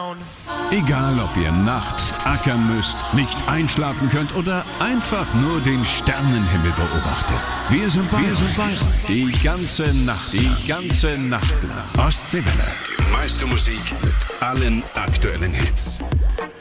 Egal, ob ihr nachts ackern müsst, nicht einschlafen könnt oder einfach nur den Sternenhimmel beobachtet. Wir sind bei euch. Die ganze Nacht lang. Ostseewelle. Die meiste Musik mit allen aktuellen Hits.